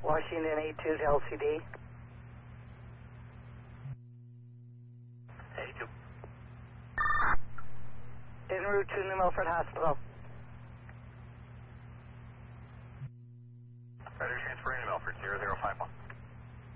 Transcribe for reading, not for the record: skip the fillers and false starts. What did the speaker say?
Washington 82 to LCD. 82. En route to New Milford Hospital. Ready to transfer into Milford, 0051.